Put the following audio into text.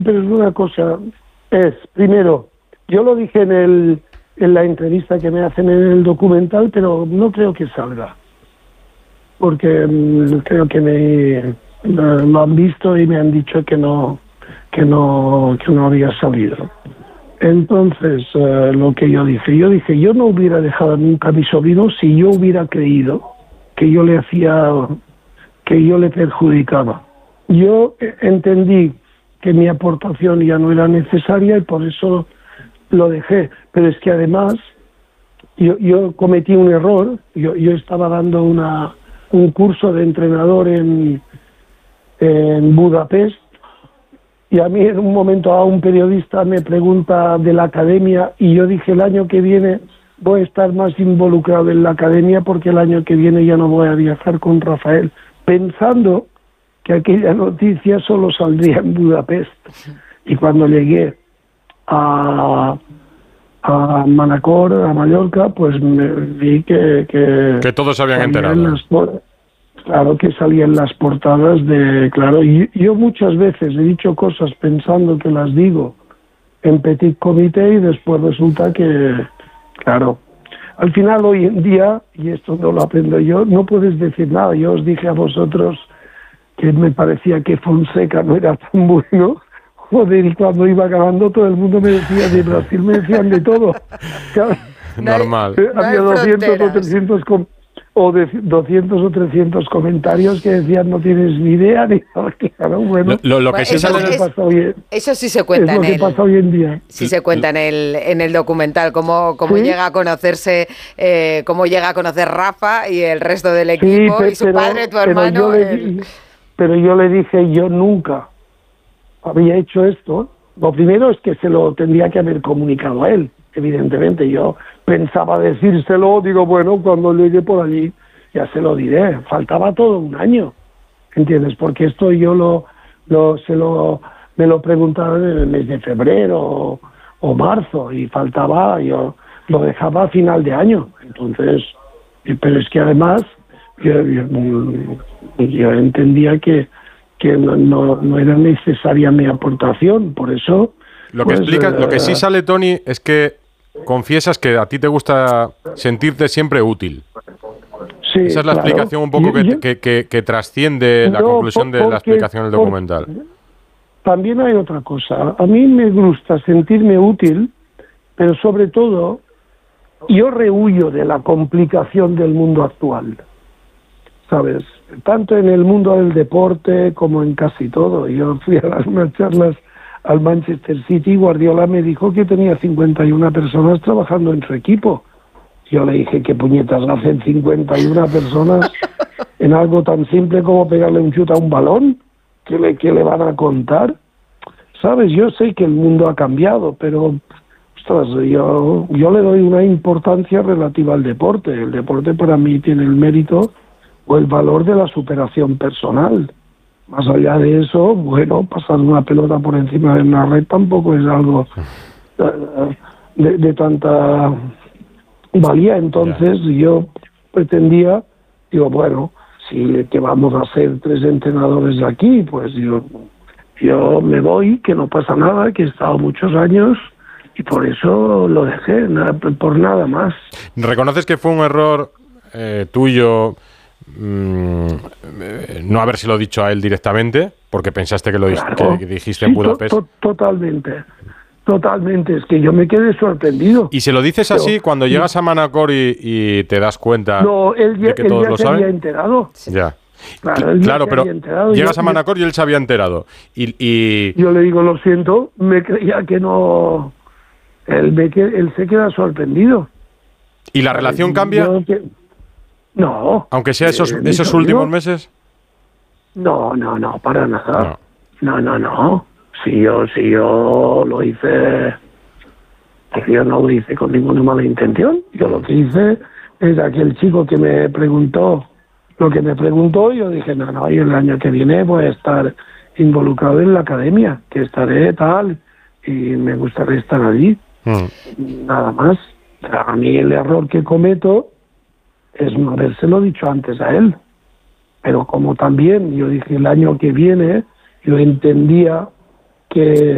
Pero es una cosa, primero, yo lo dije en la entrevista que me hacen en el documental, pero no creo que salga, porque creo que lo han visto y me han dicho que no había salido. Entonces, lo que yo dije, yo no hubiera dejado nunca a mi sobrino si yo hubiera creído que yo le perjudicaba. Yo entendí que mi aportación ya no era necesaria y por eso lo dejé. Pero es que además yo cometí un error. Yo estaba dando un curso de entrenador en Budapest, y a mí en un momento un periodista me pregunta de la academia y yo dije, el año que viene voy a estar más involucrado en la academia porque el año que viene ya no voy a viajar con Rafael, pensando que aquella noticia solo saldría en Budapest. Y cuando llegué a Manacor, a Mallorca, pues me vi que todos se habían enterado. Claro que salían las portadas claro, y yo muchas veces he dicho cosas pensando que las digo en petit comité y después resulta que, claro, al final hoy en día, y esto no lo aprendo yo, no puedes decir nada. Yo os dije a vosotros que me parecía que Fonseca no era tan bueno. Joder, y cuando iba ganando todo el mundo me decía, de Brasil me decían de todo. Claro, normal. Había 200 o 300 comentarios que decían no tienes ni idea ni nada. Claro, bueno, lo que sí eso sí se cuenta en pasa hoy en día. Sí se cuenta en el documental cómo ¿sí? Llega a conocerse, cómo llega a conocer Rafa y el resto del equipo, y su padre, tu hermano. Pero yo le dije, yo nunca había hecho esto. Lo primero es que se lo tendría que haber comunicado a él, evidentemente. Yo pensaba decírselo, digo, bueno, cuando llegue por allí ya se lo diré. Faltaba todo un año, ¿entiendes? Porque esto yo me lo preguntaron en el mes de febrero o marzo, y faltaba, yo lo dejaba a final de año. Entonces, pero es que además yo entendía que no era necesaria mi aportación, por eso... Lo que sí sale, Toni, es que confiesas que a ti te gusta sentirte siempre útil. Sí, esa es la explicación un poco que trasciende la conclusión de la explicación del documental. También hay otra cosa. A mí me gusta sentirme útil, pero sobre todo yo rehuyo de la complicación del mundo actual, ¿sabes? Tanto en el mundo del deporte como en casi todo. Yo fui a unas charlas al Manchester City, Guardiola me dijo que tenía 51 personas trabajando en su equipo. Yo le dije, ¿qué puñetas hacen 51 personas en algo tan simple como pegarle un chute a un balón? ¿Qué le van a contar? ¿Sabes? Yo sé que el mundo ha cambiado, pero ostras, yo le doy una importancia relativa al deporte. El deporte para mí tiene el mérito o el valor de la superación personal. Más allá de eso, bueno, pasar una pelota por encima de una red tampoco es algo de tanta valía. Entonces yo pretendía, digo, bueno, si que vamos a ser 3 entrenadores aquí, pues yo me voy, que no pasa nada, que he estado muchos años y por eso lo dejé, por nada más. ¿Reconoces que fue un error tuyo no habérselo dicho a él directamente, porque pensaste que lo que dijiste en Budapest? Totalmente, es que yo me quedé sorprendido. ¿Y se lo dices así cuando llegas a Manacor y te das cuenta de que todos lo saben? Había enterado. Ya. Claro, pero llegas a Manacor y él se había enterado. Y yo le digo, lo siento, me creía que no... Él se queda sorprendido. ¿Y la relación cambia? No. Aunque sea esos últimos meses. No, para nada. No. Si yo lo hice... Yo no lo hice con ninguna mala intención. Yo lo que hice es aquel chico que me preguntó lo que me preguntó, yo dije, no, y el año que viene voy a estar involucrado en la academia, que estaré tal, y me gustaría estar allí. Nada más. A mí el error que cometo es no habérselo dicho antes a él. Pero como también yo dije el año que viene, yo entendía que